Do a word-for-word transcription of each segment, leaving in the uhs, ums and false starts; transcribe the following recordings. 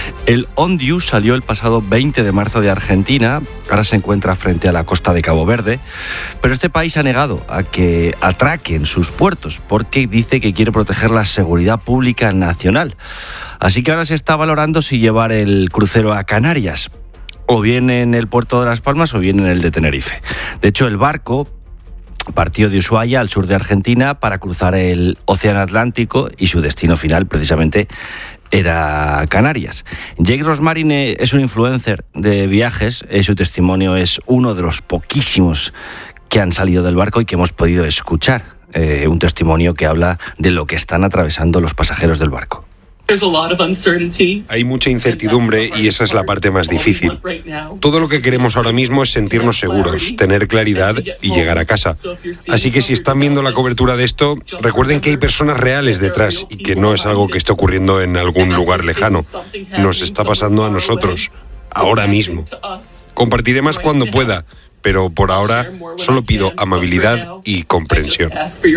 El Ondiu salió el pasado veinte de marzo de Argentina, ahora se encuentra frente a la costa de Cabo Verde, pero este país ha negado a que atraquen sus puertos porque dice que quiere proteger la seguridad pública nacional. Así que ahora se está valorando si llevar el crucero a Canarias, o bien en el puerto de Las Palmas o bien en el de Tenerife. De hecho, el barco partió de Ushuaia, al sur de Argentina, para cruzar el Océano Atlántico y su destino final, precisamente, era Canarias. Jake Rosmarine es un influencer de viajes. Su testimonio es uno de los poquísimos que han salido del barco y que hemos podido escuchar. Eh, un testimonio que habla de lo que están atravesando los pasajeros del barco. Hay mucha incertidumbre y esa es la parte más difícil. Todo lo que queremos ahora mismo es sentirnos seguros, tener claridad y llegar a casa. Así que si están viendo la cobertura de esto, recuerden que hay personas reales detrás y que no es algo que esté ocurriendo en algún lugar lejano. Nos está pasando a nosotros, ahora mismo. Compartiré más cuando pueda, pero por ahora solo pido amabilidad y comprensión.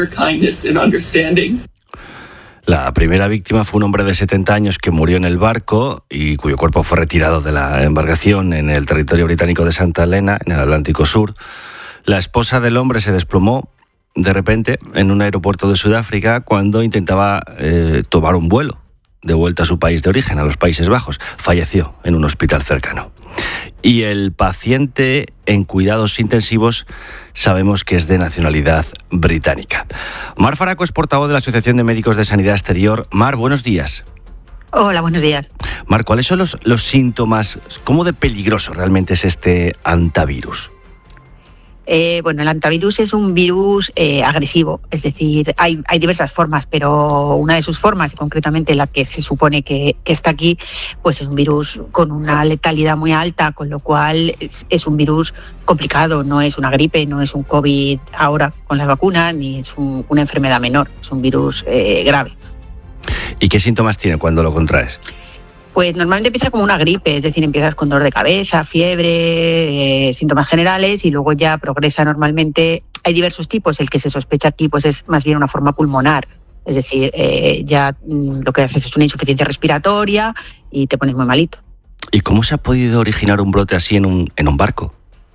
La primera víctima fue un hombre de setenta años que murió en el barco y cuyo cuerpo fue retirado de la embarcación en el territorio británico de Santa Helena, en el Atlántico Sur. La esposa del hombre se desplomó de repente en un aeropuerto de Sudáfrica cuando intentaba eh, tomar un vuelo de vuelta a su país de origen, a los Países Bajos. Falleció en un hospital cercano. Y el paciente en cuidados intensivos sabemos que es de nacionalidad británica. Mar Faraco es portavoz de la Asociación de Médicos de Sanidad Exterior. Mar, buenos días. Hola, buenos días. Mar, ¿cuáles son los, los síntomas? ¿Cómo de peligroso realmente es este hantavirus? Eh, bueno, el hantavirus es un virus eh, agresivo, es decir, hay, hay diversas formas, pero una de sus formas, y concretamente la que se supone que, que está aquí, pues es un virus con una letalidad muy alta, con lo cual es, es un virus complicado, no es una gripe, no es un COVID ahora con las vacunas, ni es un, una enfermedad menor, es un virus eh, grave. ¿Y qué síntomas tiene cuando lo contraes? Pues normalmente empieza como una gripe, es decir, empiezas con dolor de cabeza, fiebre, eh, síntomas generales y luego ya progresa normalmente. Hay diversos tipos, el que se sospecha aquí pues es más bien una forma pulmonar, es decir, eh, ya mm, lo que haces es una insuficiencia respiratoria y te pones muy malito. ¿Y cómo se ha podido originar un brote así en un, en un barco?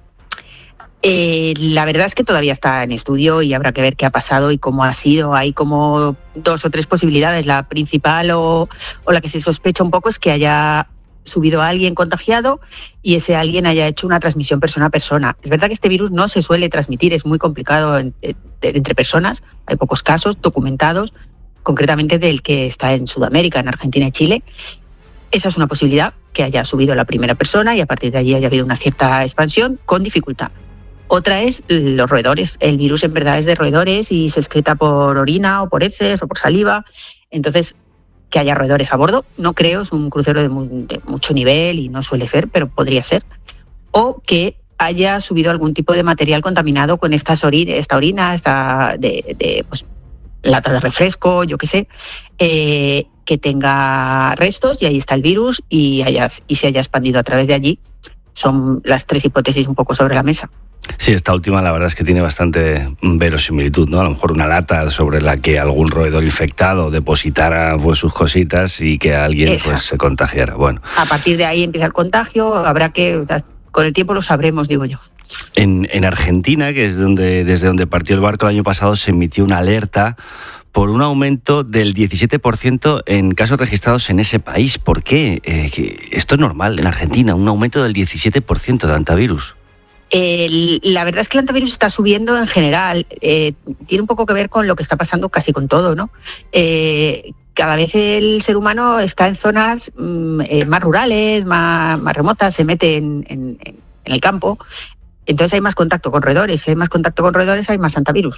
Eh, la verdad es que todavía está en estudio y habrá que ver qué ha pasado y cómo ha sido. Hay como dos o tres posibilidades. La principal o, o la que se sospecha un poco es que haya subido a alguien contagiado y ese alguien haya hecho una transmisión persona a persona. Es verdad que este virus no se suele transmitir, es muy complicado en, en, entre personas. Hay pocos casos documentados, concretamente del que está en Sudamérica, en Argentina y Chile. Esa es una posibilidad, que haya subido la primera persona y a partir de allí haya habido una cierta expansión con dificultad. Otra es los roedores. El virus en verdad es de roedores y se excreta por orina o por heces o por saliva. Entonces, que haya roedores a bordo, no creo, es un crucero de, muy, de mucho nivel y no suele ser, pero podría ser. O que haya subido algún tipo de material contaminado con estas orina, esta orina, esta de, de pues, latas de refresco, yo qué sé, eh, que tenga restos y ahí está el virus y, haya, y se haya expandido a través de allí. Son las tres hipótesis un poco sobre la mesa. Sí, esta última la verdad es que tiene bastante verosimilitud, ¿no? A lo mejor una lata sobre la que algún roedor infectado depositara pues, sus cositas y que alguien pues, se contagiara. Bueno. A partir de ahí empieza el contagio, habrá que, con el tiempo lo sabremos, digo yo. En, en Argentina, que es donde, desde donde partió el barco el año pasado, se emitió una alerta por un aumento del diecisiete por ciento en casos registrados en ese país. ¿Por qué? Eh, que esto es normal en Argentina, un aumento del diecisiete por ciento de hantavirus. Eh, la verdad es que el hantavirus está subiendo en general. Eh, tiene un poco que ver con lo que está pasando casi con todo, ¿no? Eh, cada vez el ser humano está en zonas mm, eh, más rurales, más, más remotas, se mete en, en, en el campo. Entonces hay más contacto con roedores. Si hay más contacto con roedores, hay más hantavirus.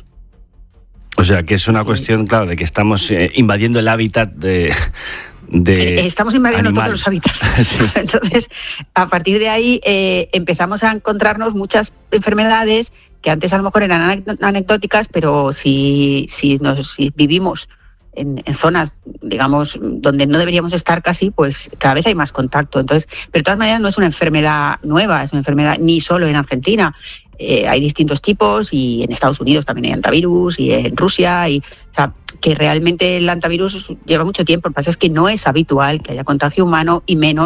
O sea, que es una cuestión, claro, de que estamos eh, invadiendo el hábitat de... de Estamos invadiendo animal. Todos los hábitats. Sí. Entonces, a partir de ahí eh, empezamos a encontrarnos muchas enfermedades que antes a lo mejor eran anecdóticas, pero si, si, nos, si vivimos en, en zonas, digamos, donde no deberíamos estar casi, pues cada vez hay más contacto. Entonces, pero de todas maneras no es una enfermedad nueva, es una enfermedad ni solo en Argentina. Eh, hay distintos tipos y en Estados Unidos también hay hantavirus y en Rusia y, o sea, que realmente el hantavirus lleva mucho tiempo. Lo que pasa es que no es habitual que haya contagio humano y menos